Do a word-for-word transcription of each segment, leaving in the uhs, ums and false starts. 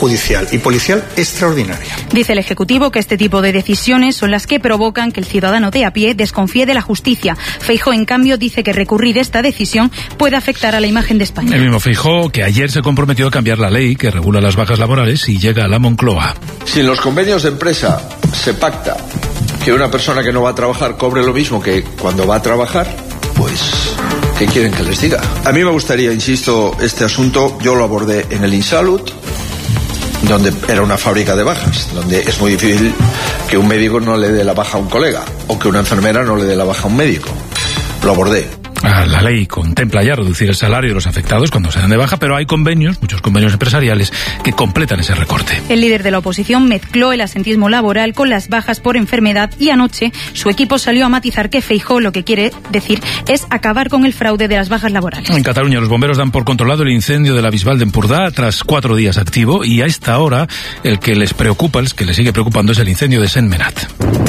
judicial y policial extraordinaria. Dice el Ejecutivo que este tipo de decisiones son las que provocan que el ciudadano de a pie desconfíe de la justicia. Feijóo, en cambio, dice que recurrir esta decisión puede afectar a la imagen de España. El mismo Feijóo, que ayer se comprometió a cambiar la ley que regula las bajas laborales y llega a la Moncloa. Si en los convenios de empresa se pacta que una persona que no va a trabajar cobre lo mismo que cuando va a trabajar, pues ¿qué quieren que les diga? A mí me gustaría, insisto, este asunto yo lo abordé en el Insalud, donde era una fábrica de bajas, donde es muy difícil que un médico no le dé la baja a un colega o que una enfermera no le dé la baja a un médico. Lo abordé. La ley contempla ya reducir el salario de los afectados cuando se dan de baja, pero hay convenios, muchos convenios empresariales, que completan ese recorte. El líder de la oposición mezcló el asentismo laboral con las bajas por enfermedad y anoche su equipo salió a matizar que Feijóo lo que quiere decir es acabar con el fraude de las bajas laborales. En Cataluña los bomberos dan por controlado el incendio de la Bisbal de Empordà tras cuatro días activo, y a esta hora el que les preocupa, el que les sigue preocupando, es el incendio de Sentmenat,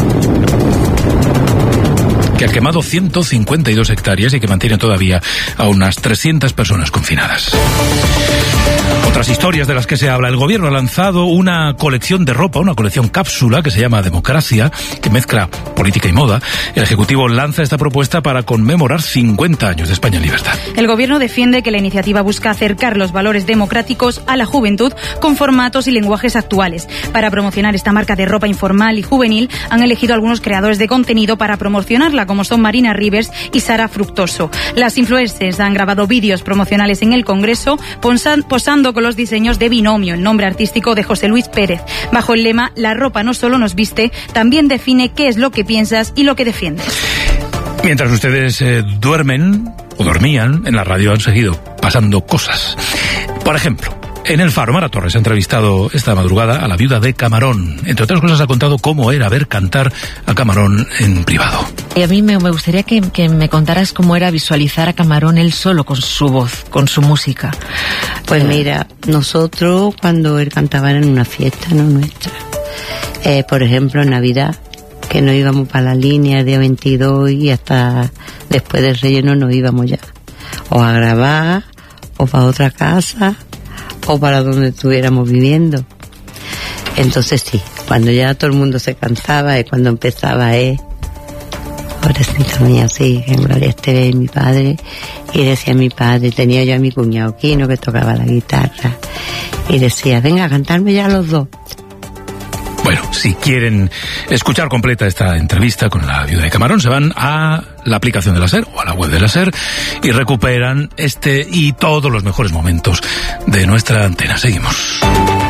que ha quemado ciento cincuenta y dos hectáreas y que mantiene todavía a unas trescientas personas confinadas. Otras historias de las que se habla. El gobierno ha lanzado una colección de ropa, una colección cápsula que se llama Democracia, que mezcla política y moda. El Ejecutivo lanza esta propuesta para conmemorar cincuenta años de España en libertad. El gobierno defiende que la iniciativa busca acercar los valores democráticos a la juventud con formatos y lenguajes actuales. Para promocionar esta marca de ropa informal y juvenil han elegido algunos creadores de contenido para promocionarla, como son Marina Rivers y Sara Fructoso. Las influencers han grabado vídeos promocionales en el Congreso posando con los diseños de Binomio, el nombre artístico de José Luis Pérez. Bajo el lema "La ropa no solo nos viste, también define qué es lo que piensas y lo que defiendes". Mientras ustedes eh, duermen o dormían, en la radio han seguido pasando cosas. Por ejemplo, en El Faro, Mara Torres ha entrevistado esta madrugada a la viuda de Camarón. Entre otras cosas ha contado cómo era ver cantar a Camarón en privado. Y a mí me, me gustaría que, que me contaras cómo era visualizar a Camarón él solo, con su voz, con su música. Pues mira, nosotros cuando él cantaba en una fiesta, no nuestra. Eh, por ejemplo, en Navidad, que nos íbamos para la línea el día veintidós y hasta después del relleno nos íbamos ya. O a grabar, o para otra casa, o para donde estuviéramos viviendo. Entonces sí, cuando ya todo el mundo se cansaba, es cuando empezaba él, pobrecita mía, sí, en Gloria esté mi padre, y decía mi padre, tenía yo a mi cuñado Quino que tocaba la guitarra, y decía, venga, a cantarme ya los dos. Bueno, si quieren escuchar completa esta entrevista con la viuda de Camarón, se van a la aplicación de la SER o a la web de la SER y recuperan este y todos los mejores momentos de nuestra antena. Seguimos.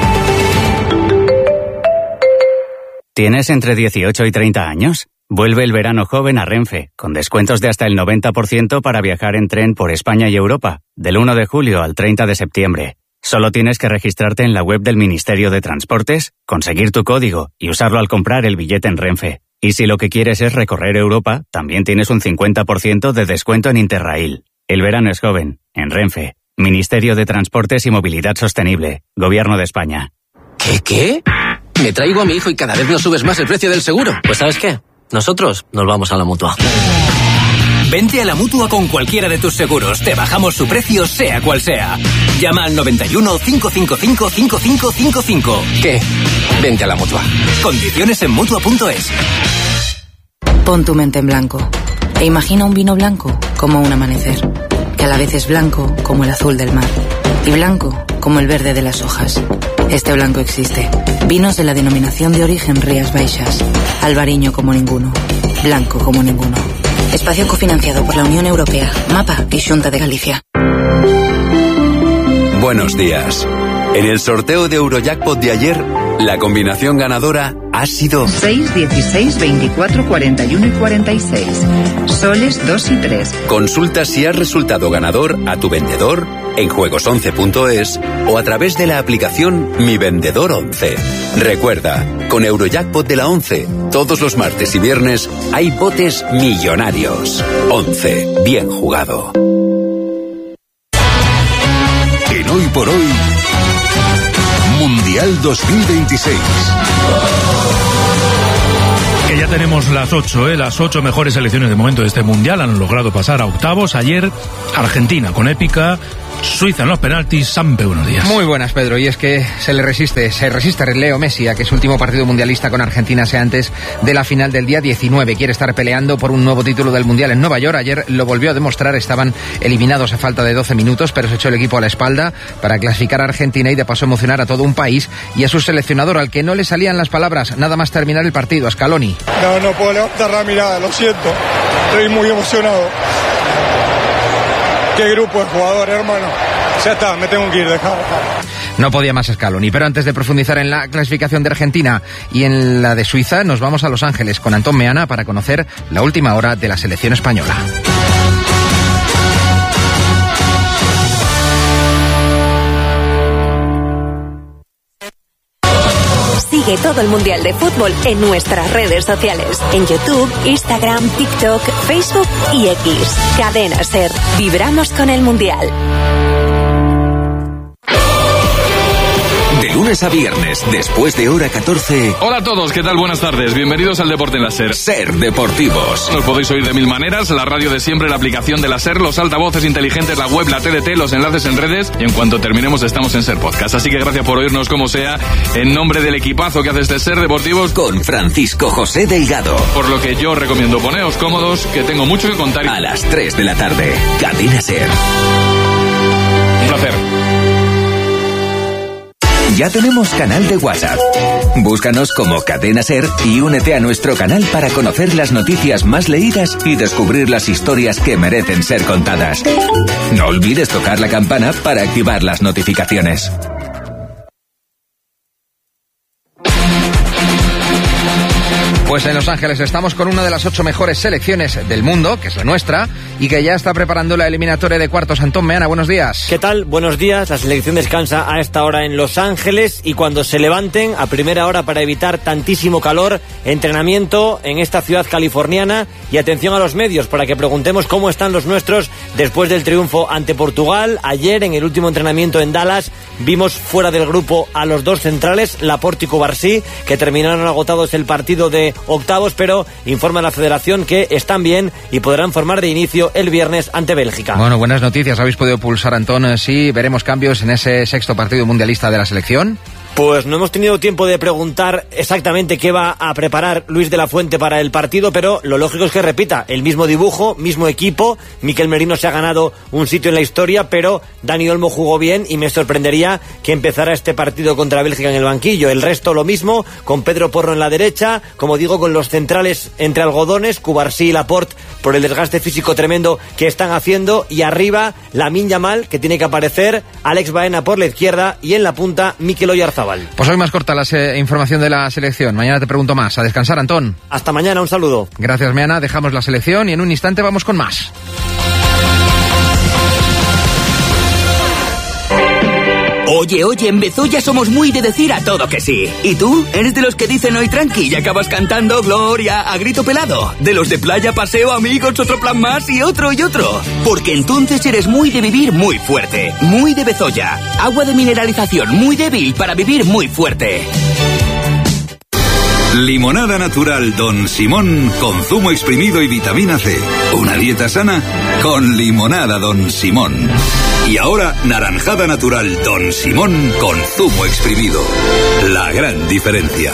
¿Tienes entre dieciocho y treinta años? Vuelve el verano joven a Renfe, con descuentos de hasta el noventa por ciento para viajar en tren por España y Europa, del uno de julio al treinta de septiembre. Solo tienes que registrarte en la web del Ministerio de Transportes, conseguir tu código y usarlo al comprar el billete en Renfe. Y si lo que quieres es recorrer Europa, también tienes un cincuenta por ciento de descuento en Interrail. El verano es joven, en Renfe. Ministerio de Transportes y Movilidad Sostenible, Gobierno de España. ¿Qué, qué? Me traigo a mi hijo y cada vez nos subes más el precio del seguro. Pues ¿sabes qué? Nosotros nos vamos a la Mutua. Vente a la Mutua con cualquiera de tus seguros. Te bajamos su precio, sea cual sea. Llama al noventa y uno, cinco cinco cinco, cinco cinco cinco cinco. ¿Qué? Vente a la Mutua. Condiciones en Mutua punto es. Pon tu mente en blanco e imagina un vino blanco como un amanecer, que a la vez es blanco como el azul del mar y blanco como el verde de las hojas. Este blanco existe. Vinos de la denominación de origen Rías Baixas. Albariño como ninguno. Blanco como ninguno. Espacio cofinanciado por la Unión Europea, MAPA y Xunta de Galicia. Buenos días. En el sorteo de Eurojackpot de ayer, la combinación ganadora ha sido seis, dieciséis, veinticuatro, cuarenta y uno y cuarenta y seis. Soles dos y tres. Consulta si has resultado ganador a tu vendedor en juegos once punto es o a través de la aplicación Mi Vendedor once. Recuerda, con Eurojackpot de la once, todos los martes y viernes hay botes millonarios. once. Bien jugado. En Hoy por Hoy, Mundial dos mil veintiséis. Que ya tenemos las ocho, ¿eh? Las ocho mejores selecciones de momento de este Mundial han logrado pasar a octavos. Ayer, Argentina con épica Suiza en los penaltis. Sampe, buenos días. Muy buenas, Pedro. Y es que se le resiste, se resiste Leo Messi a que su último partido mundialista con Argentina sea antes de la final del día diecinueve. Quiere estar peleando por un nuevo título del Mundial en Nueva York. Ayer lo volvió a demostrar, estaban eliminados a falta de doce minutos, pero se echó el equipo a la espalda para clasificar a Argentina y de paso emocionar a todo un país y a su seleccionador, al que no le salían las palabras nada más terminar el partido, a Scaloni. No, no puedo levantar la mirada, lo siento. Estoy muy emocionado. Qué grupo de jugadores, hermano. Ya está, me tengo que ir, dejar. No podía más Scaloni, pero antes de profundizar en la clasificación de Argentina y en la de Suiza, nos vamos a Los Ángeles con Antón Meana para conocer la última hora de la selección española. Sigue todo el Mundial de Fútbol en nuestras redes sociales. En YouTube, Instagram, TikTok, Facebook y X. Cadena SER. Vibramos con el Mundial. De lunes a viernes, después de hora catorce. Hola a todos, ¿qué tal? Buenas tardes. Bienvenidos al Deporte en la SER. SER Deportivos. Nos podéis oír de mil maneras: la radio de siempre, la aplicación de la SER, los altavoces inteligentes, la web, la T D T, los enlaces en redes. Y en cuanto terminemos, estamos en SER Podcast. Así que gracias por oírnos como sea. En nombre del equipazo que hace este SER Deportivos, con Francisco José Delgado. Por lo que yo recomiendo poneos cómodos, que tengo mucho que contar. A las tres de la tarde, Cadena SER. Un placer. Ya tenemos canal de WhatsApp. Búscanos como Cadena SER y únete a nuestro canal para conocer las noticias más leídas y descubrir las historias que merecen ser contadas. No olvides tocar la campana para activar las notificaciones. Pues en Los Ángeles estamos con una de las ocho mejores selecciones del mundo, que es la nuestra, y que ya está preparando la eliminatoria de cuartos. Antón Meana, buenos días. ¿Qué tal? Buenos días. La selección descansa a esta hora en Los Ángeles y cuando se levanten, a primera hora para evitar tantísimo calor, entrenamiento en esta ciudad californiana y atención a los medios para que preguntemos cómo están los nuestros después del triunfo ante Portugal. Ayer, en el último entrenamiento en Dallas, vimos fuera del grupo a los dos centrales, Laporte y Cubarsí, que terminaron agotados el partido de octavos, pero informa la federación que están bien y podrán formar de inicio el viernes ante Bélgica. Bueno, buenas noticias. ¿Habéis podido pulsar, Antón? Sí, veremos cambios en ese sexto partido mundialista de la selección. Pues no hemos tenido tiempo de preguntar exactamente qué va a preparar Luis de la Fuente para el partido, pero lo lógico es que repita el mismo dibujo, mismo equipo. Mikel Merino se ha ganado un sitio en la historia, pero Dani Olmo jugó bien y me sorprendería que empezara este partido contra Bélgica en el banquillo. El resto lo mismo, con Pedro Porro en la derecha, como digo, con los centrales entre algodones, Cubarsí y Laporte por el desgaste físico tremendo que están haciendo, y arriba Lamine Yamal, que tiene que aparecer, Alex Baena por la izquierda y en la punta Mikel Oyarzabal. Pues hoy más corta la se- información de la selección. Mañana te pregunto más. A descansar, Antón. Hasta mañana, un saludo. Gracias, Meana. Dejamos la selección y en un instante vamos con más. Oye, oye, en Bezoya somos muy de decir a todo que sí. ¿Y tú? ¿Eres de los que dicen hoy tranqui y acabas cantando Gloria a grito pelado? ¿De los de playa, paseo, amigos, otro plan más y otro y otro? Porque entonces eres muy de vivir muy fuerte. Muy de Bezoya. Agua de mineralización muy débil para vivir muy fuerte. Limonada natural Don Simón con zumo exprimido y vitamina C. Una dieta sana con limonada Don Simón. Y ahora naranjada natural Don Simón con zumo exprimido. La gran diferencia.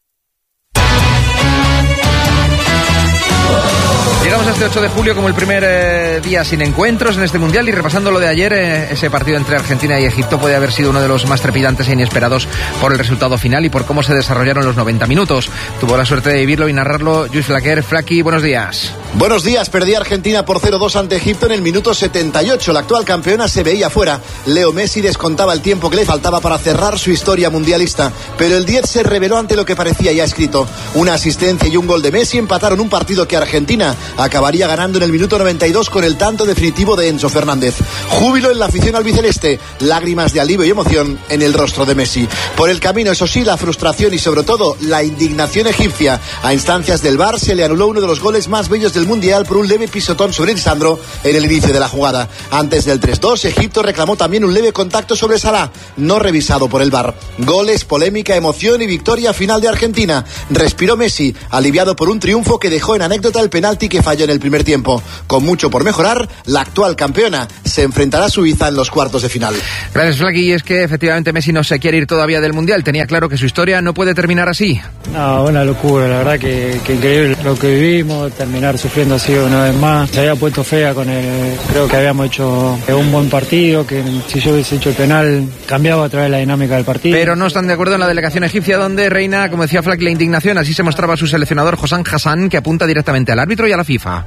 Llegamos a este ocho de julio como el primer eh, día sin encuentros en este Mundial, y repasando lo de ayer, eh, ese partido entre Argentina y Egipto puede haber sido uno de los más trepidantes e inesperados por el resultado final y por cómo se desarrollaron los noventa minutos. Tuvo la suerte de vivirlo y narrarlo Lluís Flaquer. Flaqui, buenos días. Buenos días. Perdía Argentina por cero dos ante Egipto en el minuto setenta y ocho. La actual campeona se veía fuera. Leo Messi descontaba el tiempo que le faltaba para cerrar su historia mundialista, pero el diez se reveló ante lo que parecía ya escrito. Una asistencia y un gol de Messi empataron un partido que Argentina acabaría ganando en el minuto noventa y dos con el tanto definitivo de Enzo Fernández. Júbilo en la afición albiceleste, lágrimas de alivio y emoción en el rostro de Messi. Por el camino, eso sí, la frustración y sobre todo la indignación egipcia. A instancias del V A R se le anuló uno de los goles más bellos del el Mundial por un leve pisotón sobre Lisandro en el inicio de la jugada. Antes del tres dos, Egipto reclamó también un leve contacto sobre Salah, no revisado por el V A R. Goles, polémica, emoción y victoria final de Argentina. Respiró Messi, aliviado por un triunfo que dejó en anécdota el penalti que falló en el primer tiempo. Con mucho por mejorar, la actual campeona se enfrentará a Suiza en los cuartos de final. Gracias, Flaky. Y es que efectivamente Messi no se quiere ir todavía del Mundial. Tenía claro que su historia no puede terminar así. No, una locura, la verdad que, que increíble lo que vivimos, terminar sufriendo así una vez más. Se había puesto fea con el... Creo que habíamos hecho un buen partido, que si yo hubiese hecho el penal cambiaba otra vez la dinámica del partido. Pero no están de acuerdo en la delegación egipcia, donde reina, como decía Flaky, la indignación. Así se mostraba su seleccionador Hossam Hassan, que apunta directamente al árbitro y a la FIFA.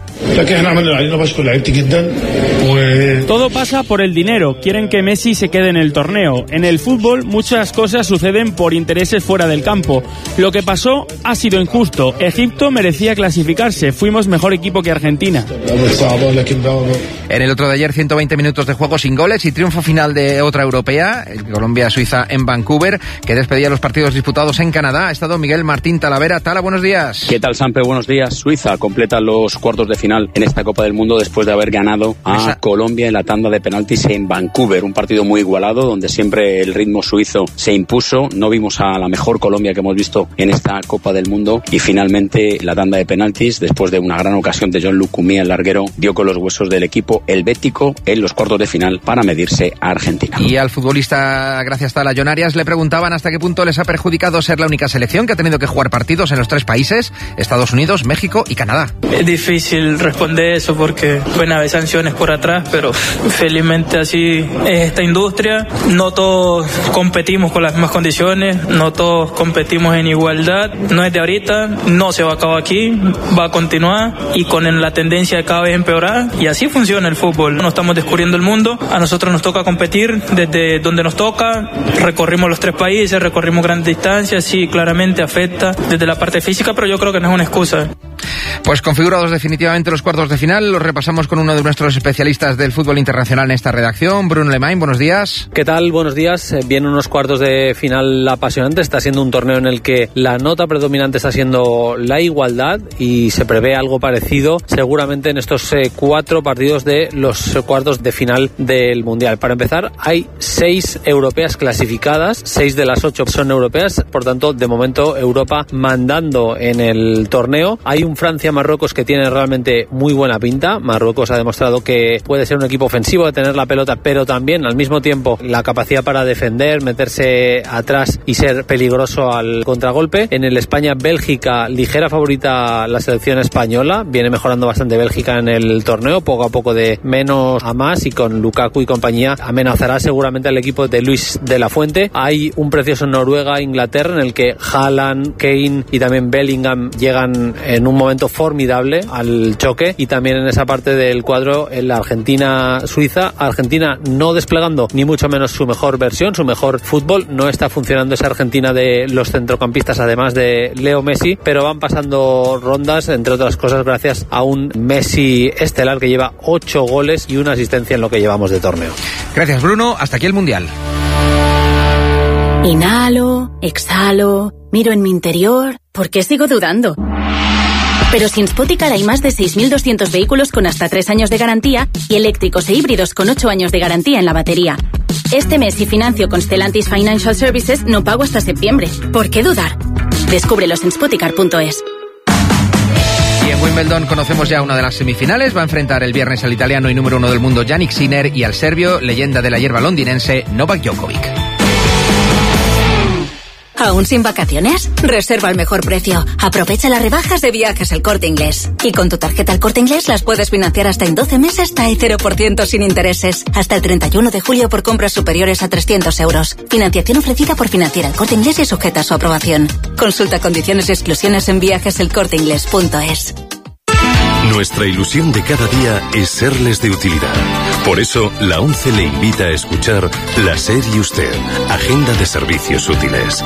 Todo pasa por el dinero. Quieren que Messi se quede en el torneo. En el fútbol muchas cosas suceden por intereses fuera del campo. Lo que pasó ha sido injusto. Egipto merecía clasificarse. Fuimos mejor equipo que Argentina. En el otro de ayer, ciento veinte minutos de juego sin goles y triunfo final de otra europea, Colombia-Suiza en Vancouver, que despedía los partidos disputados en Canadá. Ha estado Miguel Martín Talavera. Tala, buenos días. ¿Qué tal, Sampe? Buenos días. Suiza completa los cuartos de final en esta Copa del Mundo después de haber ganado a Esa... Colombia en la tanda de penaltis en Vancouver. Un partido muy igualado, donde siempre el ritmo suizo se impuso. No vimos a la mejor Colombia que hemos visto en esta Copa del Mundo, y finalmente la tanda de penaltis, después de una gran ocasión de John Lucumí, el larguero, dio con los huesos del equipo helvético en los cuartos de final para medirse a Argentina. Y al futbolista, gracias a la John Arias, le preguntaban hasta qué punto les ha perjudicado ser la única selección que ha tenido que jugar partidos en los tres países, Estados Unidos, México y Canadá. Es difícil responder eso porque pueden haber sanciones por atrás, pero felizmente así es esta industria. No todos competimos con las mismas condiciones, no todos competimos en igualdad. No es de ahorita, no se va a acabar aquí, va a continuar y con la tendencia de cada vez empeorar, y así funciona el fútbol. No estamos descubriendo el mundo, a nosotros nos toca competir desde donde nos toca. Recorrimos los tres países, recorrimos grandes distancias, sí, claramente afecta desde la parte física, pero yo creo que no es una excusa. Pues configurados definitivamente los cuartos de final, los repasamos con uno de nuestros especialistas del fútbol internacional en esta redacción, Bruno Lemain. Buenos días. ¿Qué tal? Buenos días. Vienen unos cuartos de final apasionantes. Está siendo un torneo en el que la nota predominante está siendo la igualdad, y se prevé algo parecido seguramente en estos eh, cuatro partidos de los eh, cuartos de final del Mundial. Para empezar, hay seis europeas clasificadas, seis de las ocho son europeas, por tanto, de momento Europa mandando en el torneo. Hay un Francia-Marruecos que tiene realmente muy buena pinta. Marruecos ha demostrado que puede ser un equipo ofensivo, de tener la pelota, pero también al mismo tiempo la capacidad para defender, meterse atrás y ser peligroso al contragolpe. En el España-Bélgica, ligera favorita la selección española, viene mejorando bastante Bélgica en el torneo, poco a poco de menos a más, y con Lukaku y compañía amenazará seguramente al equipo de Luis de la Fuente. Hay un precioso Noruega-Inglaterra en el que Haaland, Kane y también Bellingham llegan en un momento formidable al choque, y también en esa parte del cuadro en la Argentina-Suiza. Argentina no desplegando ni mucho menos su mejor versión, su mejor fútbol. No está funcionando esa Argentina de los centrocampistas, además de Leo Messi, pero van pasando rondas, entre otras cosas gracias a un Messi estelar que lleva ocho goles y una asistencia en lo que llevamos de torneo. Gracias, Bruno. Hasta aquí el Mundial. Inhalo, exhalo, miro en mi interior. ¿Por qué sigo dudando? Pero sin Spoticar hay más de seis mil doscientos vehículos con hasta tres años de garantía y eléctricos e híbridos con ocho años de garantía en la batería. Este mes, si financio con Stellantis Financial Services, no pago hasta septiembre. ¿Por qué dudar? Descúbrelos en spoticar punto es. Y en Wimbledon conocemos ya una de las semifinales. Va a enfrentar el viernes al italiano y número uno del mundo Jannik Sinner y al serbio, leyenda de la hierba londinense, Novak Djokovic. ¿Aún sin vacaciones? Reserva al mejor precio. Aprovecha las rebajas de Viajes El Corte Inglés. Y con tu tarjeta El Corte Inglés las puedes financiar hasta en doce meses hasta el cero por ciento sin intereses. Hasta el treinta y uno de julio por compras superiores a trescientos euros. Financiación ofrecida por Financiera El Corte Inglés y sujeta a su aprobación. Consulta condiciones y exclusiones en viajes el corte inglés punto es. Nuestra ilusión de cada día es serles de utilidad. Por eso, la ONCE le invita a escuchar La SER y Usted, Agenda de Servicios Útiles.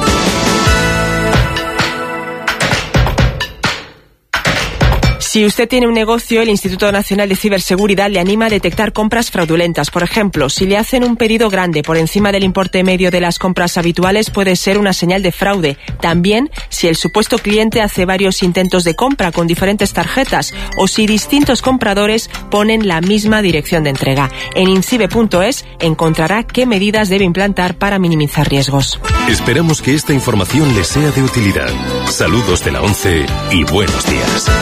Si usted tiene un negocio, el Instituto Nacional de Ciberseguridad le anima a detectar compras fraudulentas. Por ejemplo, si le hacen un pedido grande por encima del importe medio de las compras habituales, puede ser una señal de fraude. También, si el supuesto cliente hace varios intentos de compra con diferentes tarjetas o si distintos compradores ponen la misma dirección de entrega. En incibe punto es encontrará qué medidas debe implantar para minimizar riesgos. Esperamos que esta información les sea de utilidad. Saludos de la ONCE y buenos días.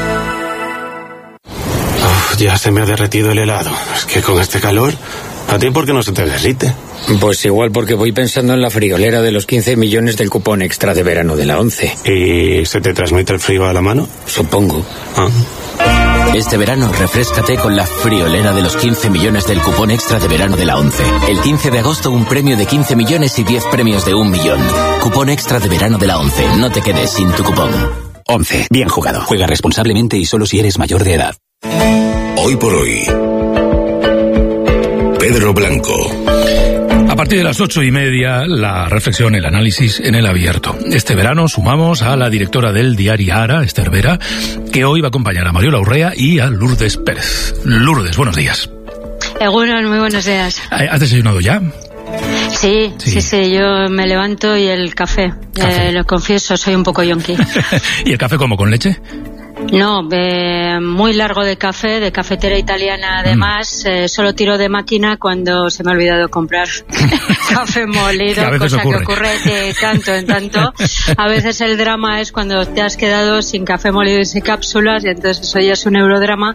Uf, ya se me ha derretido el helado. Es que con este calor, ¿a ti por qué no se te derrite? Pues igual porque voy pensando en la friolera de los quince millones del cupón extra de verano de la ONCE. ¿Y se te transmite el frío a la mano? Supongo. Ah. Este verano refréscate con la friolera de los quince millones del cupón extra de verano de la ONCE. El quince de agosto un premio de quince millones y diez premios de un millón. Cupón extra de verano de la ONCE. No te quedes sin tu cupón. ONCE. Bien jugado. Juega responsablemente y solo si eres mayor de edad. Hoy por hoy, Pedro Blanco. A partir de las ocho y media, la reflexión, el análisis en el abierto. Este verano sumamos a la directora del diario Ara, Esther Vera, que hoy va a acompañar a Mariola Urrea y a Lourdes Pérez. Lourdes, buenos días. Egunon, muy buenos días. ¿Has desayunado ya? Sí, sí, sí, sí, yo me levanto y el café, café. Eh, lo confieso, soy un poco yonki. ¿Y el café como, con leche? No, eh, muy largo de café, de cafetera italiana además, mm. eh, solo tiro de máquina cuando se me ha olvidado comprar café molido, cosa ocurre. que ocurre de tanto en tanto. A veces el drama es cuando te has quedado sin café molido y sin cápsulas y entonces eso ya es un eurodrama,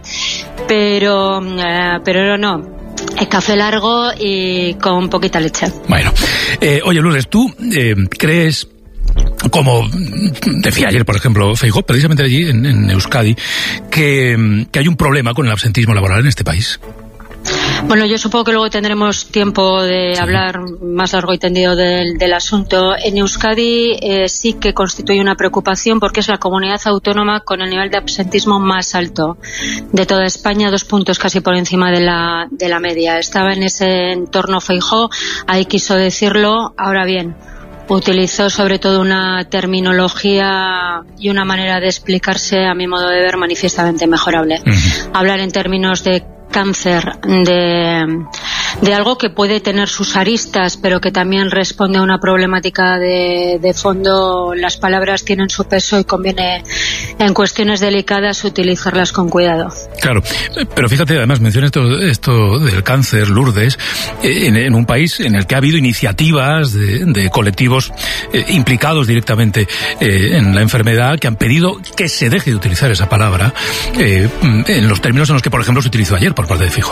pero, eh, pero no. El café largo y con poquita leche. Bueno, eh, oye Lourdes, ¿tú eh, crees, como decía ayer, por ejemplo, Feijóo, precisamente allí en, en Euskadi, que, que hay un problema con el absentismo laboral en este país? Bueno, yo supongo que luego tendremos tiempo de sí. hablar más largo y tendido del, del asunto. En Euskadi eh, sí que constituye una preocupación porque es la comunidad autónoma con el nivel de absentismo más alto de toda España, dos puntos casi por encima de la, de la media. Estaba en ese entorno Feijóo, ahí quiso decirlo. Ahora bien, utilizó sobre todo una terminología y una manera de explicarse, a mi modo de ver, manifiestamente mejorable. Uh-huh. Hablar en términos de cáncer, de, de algo que puede tener sus aristas, pero que también responde a una problemática de, de fondo. Las palabras tienen su peso y conviene, en cuestiones delicadas, utilizarlas con cuidado. Claro, pero fíjate, además menciona esto, esto del cáncer, Lourdes, en, en un país en el que ha habido iniciativas de, de colectivos eh, implicados directamente eh, en la enfermedad, que han pedido que se deje de utilizar esa palabra eh, en los términos en los que, por ejemplo, se utilizó ayer por parte de Feijóo.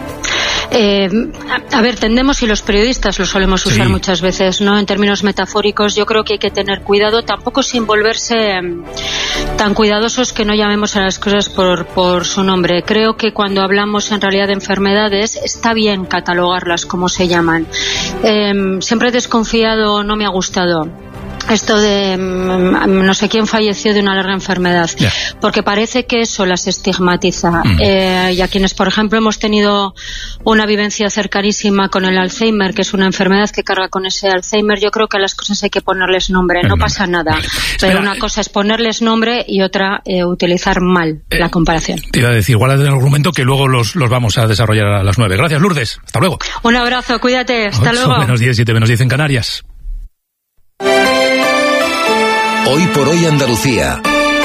Eh, a, a ver, tendemos, y los periodistas lo solemos usar sí. muchas veces, ¿no? En términos metafóricos, yo creo que hay que tener cuidado, tampoco sin volverse eh, tan cuidadosos que no llamemos a las cosas por, por su nombre. Creo que cuando hablamos en realidad de enfermedades, está bien catalogarlas como se llaman. Eh, siempre he desconfiado, no me ha gustado esto de no sé quién falleció de una larga enfermedad, yeah. porque parece que eso las estigmatiza. Mm. Eh, y a quienes, por ejemplo, hemos tenido una vivencia cercanísima con el Alzheimer, que es una enfermedad que carga con ese Alzheimer, yo creo que a las cosas hay que ponerles nombre, no, no pasa nada. Vale. Pero Espera, una cosa es ponerles nombre y otra eh, utilizar mal eh, la comparación. Te iba a decir, igual el argumento que luego los, los vamos a desarrollar a las nueve. Gracias, Lourdes. Hasta luego. Un abrazo, cuídate. Hasta luego. Menos diez, siete menos diez en Canarias. Hoy por hoy Andalucía.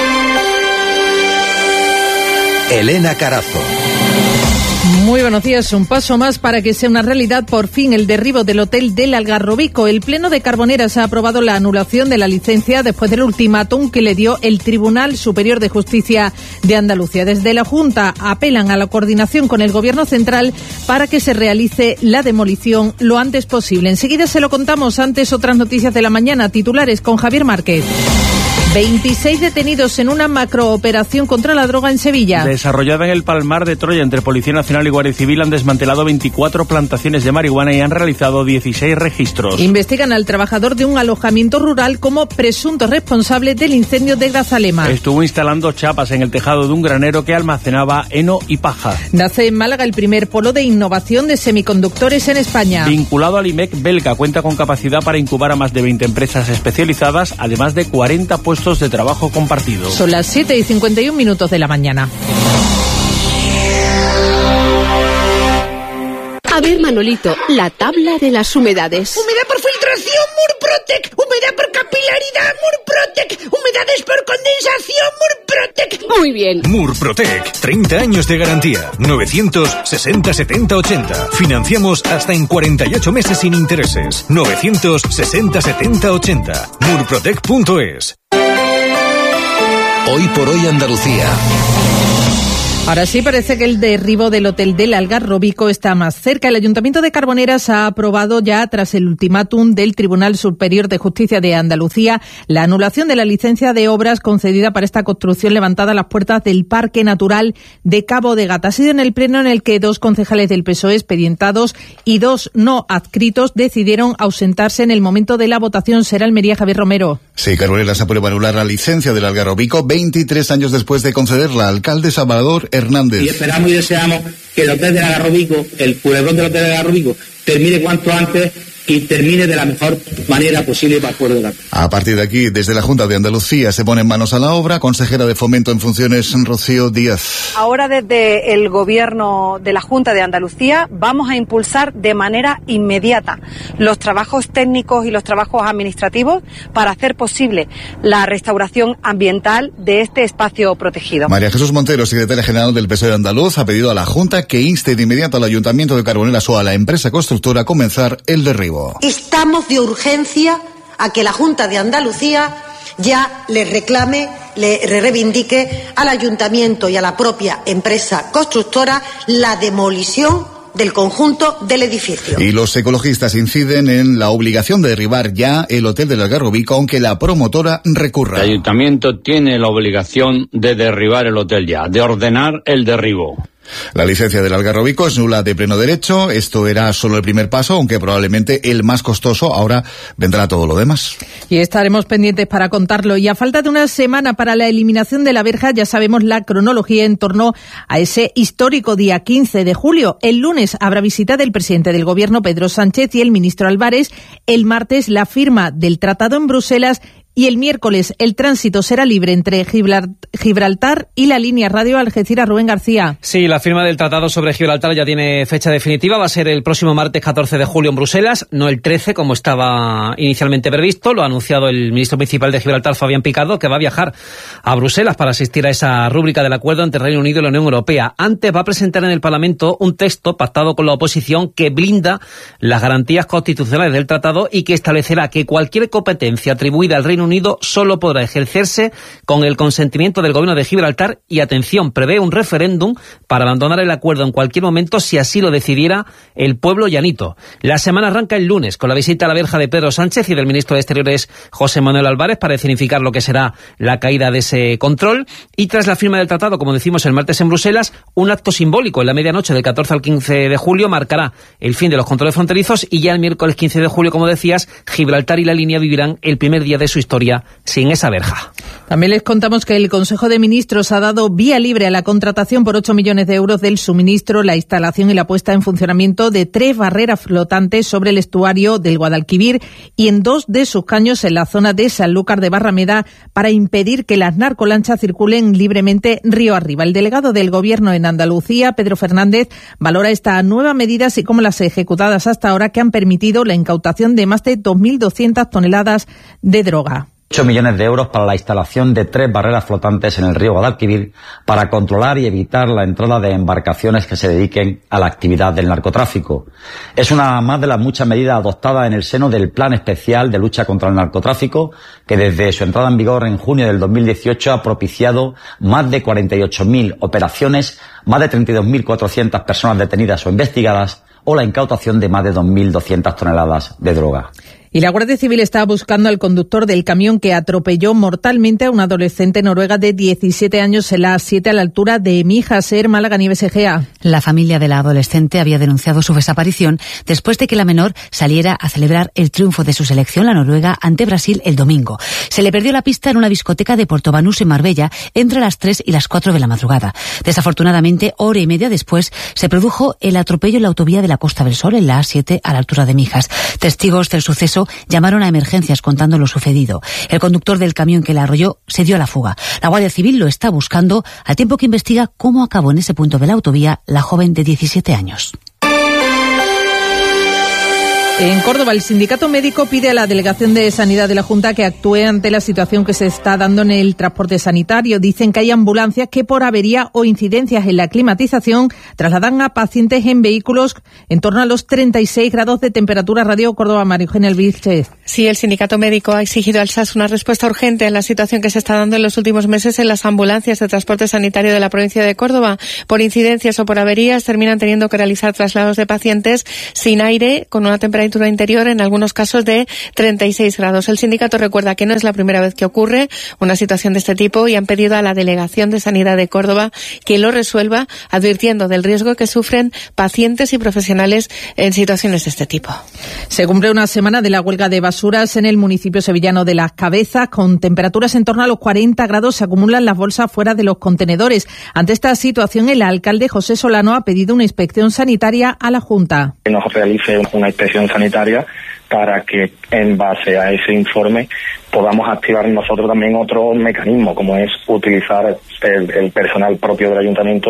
Elena Carazo. Muy buenos días. Un paso más para que sea una realidad por fin el derribo del hotel del Algarrobico. El Pleno de Carboneras ha aprobado la anulación de la licencia después del ultimátum que le dio el Tribunal Superior de Justicia de Andalucía. Desde la Junta apelan a la coordinación con el Gobierno central para que se realice la demolición lo antes posible. Enseguida se lo contamos. Antes, otras noticias de la mañana. Titulares con Javier Márquez. veintiséis detenidos en una macrooperación contra la droga en Sevilla. Desarrollada en el Palmar de Troya entre Policía Nacional y Guardia Civil, han desmantelado veinticuatro plantaciones de marihuana y han realizado dieciséis registros. Investigan al trabajador de un alojamiento rural como presunto responsable del incendio de Grazalema. Estuvo instalando chapas en el tejado de un granero que almacenaba heno y paja. Nace en Málaga el primer polo de innovación de semiconductores en España. Vinculado al I M E C belga, cuenta con capacidad para incubar a más de veinte empresas especializadas, además de cuarenta puestos de trabajo compartido. Son las siete y cincuenta y un minutos de la mañana. A ver, Manolito, la tabla de las humedades. Humedad por filtración, Murprotec. Humedad por capilaridad, Murprotec. Humedades por condensación, Murprotec. Muy bien. Murprotec, treinta años de garantía. novecientos sesenta setenta ochenta. Financiamos hasta en cuarenta y ocho meses sin intereses. novecientos sesenta setenta ochenta. murprotec punto es. Hoy por hoy Andalucía. Ahora sí parece que el derribo del hotel del Algarrobico está más cerca. El Ayuntamiento de Carboneras ha aprobado ya, tras el ultimátum del Tribunal Superior de Justicia de Andalucía, la anulación de la licencia de obras concedida para esta construcción levantada a las puertas del Parque Natural de Cabo de Gata. Ha sido en el pleno en el que dos concejales del P S O E expedientados y dos no adscritos decidieron ausentarse en el momento de la votación. Será Almería, Javier Romero. Sí, Carboneras aprueba anular la licencia del Algarrobico veintitrés años después de concederla. Alcalde Salvador Hernández. Y esperamos y deseamos que el hotel del Algarrobico, el culebrón del hotel del Algarrobico, termine cuanto antes y termine de la mejor manera posible para el pueblo de la... A partir de aquí, desde la Junta de Andalucía se ponen manos a la obra. Consejera de Fomento en funciones, Rocío Díaz. Ahora, desde el Gobierno de la Junta de Andalucía, vamos a impulsar de manera inmediata los trabajos técnicos y los trabajos administrativos para hacer posible la restauración ambiental de este espacio protegido. María Jesús Montero, secretaria general del P S O E andaluz, ha pedido a la Junta que inste de inmediato al Ayuntamiento de Carboneras o a la empresa constructora a comenzar el derribo. Instamos de urgencia a que la Junta de Andalucía ya le reclame, le reivindique al Ayuntamiento y a la propia empresa constructora la demolición del conjunto del edificio. Y los ecologistas inciden en la obligación de derribar ya el hotel del Algarrobico, aunque la promotora recurra. El Ayuntamiento tiene la obligación de derribar el hotel ya, de ordenar el derribo. La licencia del Algarrobico es nula de pleno derecho. Esto era solo el primer paso, aunque probablemente el más costoso. Ahora vendrá todo lo demás. Y estaremos pendientes para contarlo. Y a falta de una semana para la eliminación de la verja, ya sabemos la cronología en torno a ese histórico día quince de julio. El lunes habrá visita del presidente del Gobierno, Pedro Sánchez, y el ministro Álvarez. El martes, la firma del tratado en Bruselas. Y el miércoles el tránsito será libre entre Gibraltar y la línea Radio Algeciras. Rubén García. Sí, la firma del tratado sobre Gibraltar ya tiene fecha definitiva. Va a ser el próximo martes catorce de julio en Bruselas, no el trece como estaba inicialmente previsto. Lo ha anunciado el ministro principal de Gibraltar, Fabián Picado, que va a viajar a Bruselas para asistir a esa rúbrica del acuerdo entre Reino Unido y la Unión Europea. Antes va a presentar en el Parlamento un texto pactado con la oposición que blinda las garantías constitucionales del tratado y que establecerá que cualquier competencia atribuida al Reino Unido solo podrá ejercerse con el consentimiento del gobierno de Gibraltar y, atención, prevé un referéndum para abandonar el acuerdo en cualquier momento si así lo decidiera el pueblo llanito. La semana arranca el lunes con la visita a la verja de Pedro Sánchez y del ministro de Exteriores José Manuel Álvarez para significar lo que será la caída de ese control, y tras la firma del tratado, como decimos, el martes en Bruselas, un acto simbólico en la medianoche del catorce al quince de julio marcará el fin de los controles fronterizos y ya el miércoles quince de julio, como decías, Gibraltar y la línea vivirán el primer día de su historia sin esa verja. También les contamos que el Consejo de Ministros ha dado vía libre a la contratación por ocho millones de euros del suministro, la instalación y la puesta en funcionamiento de tres barreras flotantes sobre el estuario del Guadalquivir y en dos de sus caños en la zona de Sanlúcar de Barrameda para impedir que las narcolanchas circulen libremente río arriba. El delegado del Gobierno en Andalucía, Pedro Fernández, valora esta nueva medida así como las ejecutadas hasta ahora, que han permitido la incautación de más de dos mil doscientas toneladas de droga. ocho millones de euros para la instalación de tres barreras flotantes en el río Guadalquivir para controlar y evitar la entrada de embarcaciones que se dediquen a la actividad del narcotráfico. Es una más de las muchas medidas adoptadas en el seno del Plan Especial de Lucha contra el Narcotráfico, que desde su entrada en vigor en junio del dos mil dieciocho ha propiciado más de cuarenta y ocho mil operaciones, más de treinta y dos mil cuatrocientas personas detenidas o investigadas, o la incautación de más de dos mil doscientas toneladas de droga. Y la Guardia Civil está buscando al conductor del camión que atropelló mortalmente a una adolescente noruega de diecisiete años en la A siete a la altura de Mijaser, Málaga. Nieves Egea. La familia de la adolescente había denunciado su desaparición después de que la menor saliera a celebrar el triunfo de su selección, la Noruega, ante Brasil el domingo. Se le perdió la pista en una discoteca de Porto Banús en Marbella entre las tres y las cuatro de la madrugada. Desafortunadamente, hora y media después, se produjo el atropello en la autovía de la Costa del Sol en la A siete a la altura de Mijas. Testigos del suceso momento llamaron a emergencias contando lo sucedido. El conductor del camión que la arrolló se dio a la fuga. La Guardia Civil lo está buscando, al tiempo que investiga cómo acabó en ese punto de la autovía la joven de diecisiete años. En Córdoba, el sindicato médico pide a la Delegación de Sanidad de la Junta que actúe ante la situación que se está dando en el transporte sanitario. Dicen que hay ambulancias que por avería o incidencias en la climatización trasladan a pacientes en vehículos en torno a los treinta y seis grados de temperatura. Radio Córdoba, María Eugenia Vilches. Sí, el sindicato médico ha exigido al S A S una respuesta urgente a la situación que se está dando en los últimos meses en las ambulancias de transporte sanitario de la provincia de Córdoba. Por incidencias o por averías terminan teniendo que realizar traslados de pacientes sin aire, con una temperatura interior en algunos casos de treinta y seis grados. El sindicato recuerda que no es la primera vez que ocurre una situación de este tipo y han pedido a la Delegación de Sanidad de Córdoba que lo resuelva, advirtiendo del riesgo que sufren pacientes y profesionales en situaciones de este tipo. Se cumple una semana de la huelga de basuras en el municipio sevillano de Las Cabezas. Con temperaturas en torno a los cuarenta grados se acumulan las bolsas fuera de los contenedores. Ante esta situación, el alcalde José Solano ha pedido una inspección sanitaria a la Junta. Que nos realice una inspección sanitaria para que en base a ese informe podamos activar nosotros también otro mecanismo, como es utilizar el, el personal propio del ayuntamiento.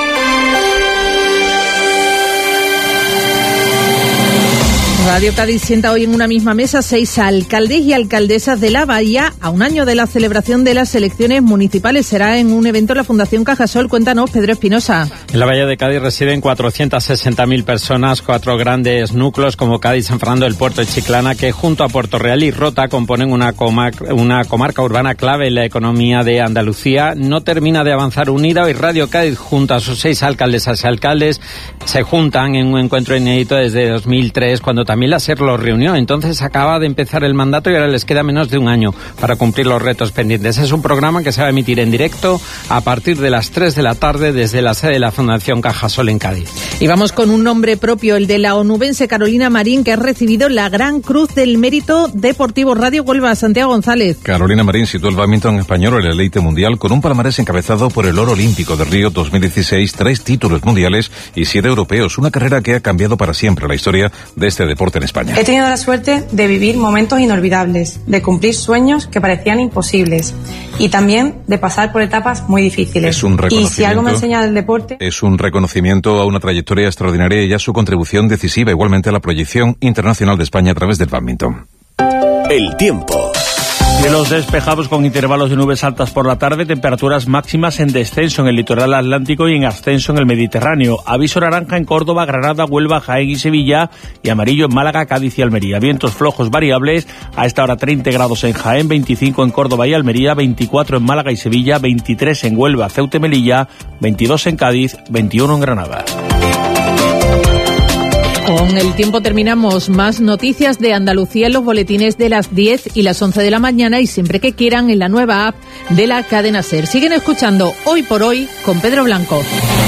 Radio Cádiz sienta hoy en una misma mesa seis alcaldes y alcaldesas de la Bahía a un año de la celebración de las elecciones municipales. Será en un evento en la Fundación Cajasol. Cuéntanos, Pedro Espinosa. En la Bahía de Cádiz residen cuatrocientas sesenta mil personas, cuatro grandes núcleos como Cádiz, San Fernando del Puerto y Chiclana, que junto a Puerto Real y Rota componen una, comar- una comarca urbana clave en la economía de Andalucía. No termina de avanzar unida y Radio Cádiz, junto a sus seis alcaldesas y alcaldes, se juntan en un encuentro inédito desde dos mil tres, cuando también También la SER los reunió. Entonces acaba de empezar el mandato y ahora les queda menos de un año para cumplir los retos pendientes. Es un programa que se va a emitir en directo a partir de las tres de la tarde desde la sede de la Fundación Cajasol en Cádiz. Y vamos con un nombre propio, el de la onubense Carolina Marín, que ha recibido la Gran Cruz del Mérito Deportivo. Radio Huelva, Santiago González. Carolina Marín situó el bádminton español en la elite mundial con un palmarés encabezado por el oro olímpico de Río dos mil dieciséis, tres títulos mundiales y siete europeos. Una carrera que ha cambiado para siempre la historia de este deporte en España. He tenido la suerte de vivir momentos inolvidables, de cumplir sueños que parecían imposibles y también de pasar por etapas muy difíciles. Es un reconocimiento, y si algo me enseña del deporte... Es un reconocimiento a una trayectoria extraordinaria y a su contribución decisiva, igualmente a la proyección internacional de España a través del bádminton. El tiempo. Cielos despejados con intervalos de nubes altas por la tarde, temperaturas máximas en descenso en el litoral atlántico y en ascenso en el Mediterráneo. Aviso naranja en Córdoba, Granada, Huelva, Jaén y Sevilla y amarillo en Málaga, Cádiz y Almería. Vientos flojos variables, a esta hora treinta grados en Jaén, veinticinco en Córdoba y Almería, veinticuatro en Málaga y Sevilla, veintitrés en Huelva, Ceuta y Melilla, veintidós en Cádiz, veintiuno en Granada. Con el tiempo terminamos. Más noticias de Andalucía en los boletines de las diez y las once de la mañana y siempre que quieran en la nueva app de la cadena SER. Siguen escuchando Hoy por Hoy con Pedro Blanco.